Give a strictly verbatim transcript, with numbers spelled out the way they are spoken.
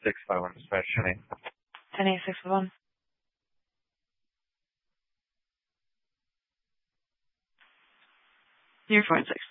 six five one dispatch, ten eight. ten eight six one. You're four and six.